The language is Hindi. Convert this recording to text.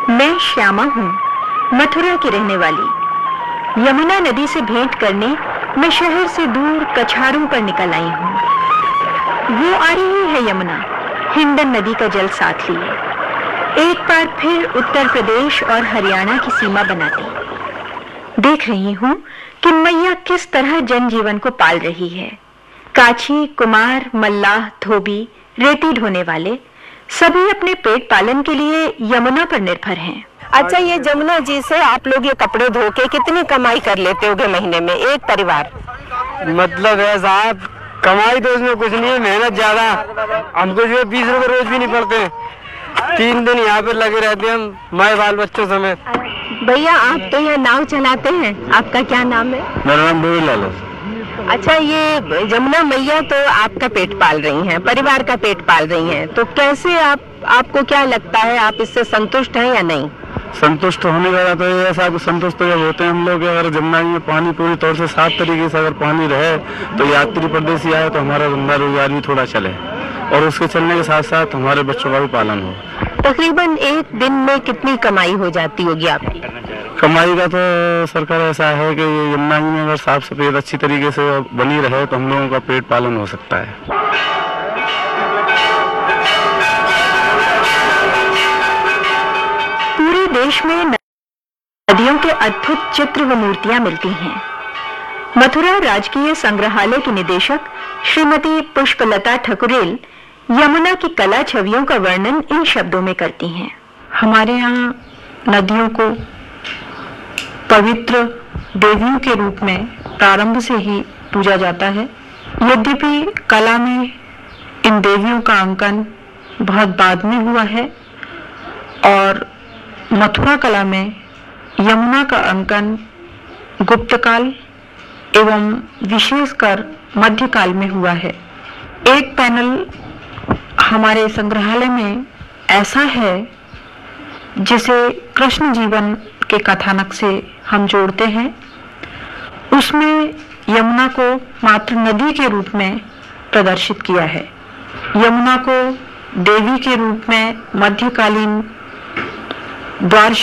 मैं श्यामा हूँ, मथुरा की रहने वाली। यमुना नदी से भेंट करने मैं शहर से दूर कछारों पर निकल आई हूँ। वो आ रही है यमुना, हिंडन नदी का जल साथ लिए, एक बार फिर उत्तर प्रदेश और हरियाणा की सीमा बनाती। देख रही हूँ कि मैया किस तरह जनजीवन को पाल रही है। काछी, कुमार, मल्लाह, धोबी, रेती ढोने वाले सभी अपने पेट पालन के लिए यमुना पर निर्भर हैं। अच्छा, ये जमुना जी से आप लोग ये कपड़े धो के कितनी कमाई कर लेते होगे महीने में, एक परिवार? मतलब है साहब, कमाई तो इसमें कुछ नहीं है, मेहनत ज्यादा। हमको जो 20 रुपए रोज भी नहीं पड़ते। 3 दिन यहाँ पे लगे रहते हैं हम, माए बाल बच्चों समेत। भैया, आप तो यहाँ नाव चलाते हैं, आपका क्या नाम है? मेरा नाम बोरीलाल है। अच्छा, ये जमुना मैया तो आपका पेट पाल रही हैं, परिवार का पेट पाल रही हैं, तो कैसे आपको क्या लगता है, आप इससे संतुष्ट हैं या नहीं? संतुष्ट होने का तो ये ऐसा संतुष्ट जब होते हैं हम लोग, अगर जमुना में पानी पूरी तौर से साफ तरीके से अगर पानी रहे तो यात्री परदेशी आए तो हमारा धंधा रोजगार भी थोड़ा चले और उसके चलने के साथ साथ हमारे बच्चों का भी पालन हो। तकरीबन एक दिन में कितनी कमाई हो जाती होगी आपकी? कमाई का तो सरकार ऐसा है कि यमुना में अगर साफ सफेद अच्छी तरीके से बनी रहे तो हम लोगों का पेट पालन हो सकता है। पूरे देश में नदियों के अद्भुत चित्र व मूर्तियां मिलती हैं। मथुरा राजकीय संग्रहालय की निदेशक श्रीमती पुष्पलता ठकुरेल यमुना की कला छवियों का वर्णन इन शब्दों में करती हैं। हमारे यहाँ नदियों को पवित्र देवियों के रूप में प्रारंभ से ही पूजा जाता है। यद्यपि कला में इन देवियों का अंकन बहुत बाद में हुआ है और मथुरा कला में यमुना का अंकन गुप्त काल एवं विशेषकर मध्यकाल में हुआ है। एक पैनल हमारे संग्रहालय में ऐसा है जिसे कृष्ण जीवन के कथानक से हम जोड़ते हैं। उसमें यमुना को मात्र नदी के रूप में प्रदर्शित किया है। यमुना को देवी के रूप में मध्यकालीन द्वार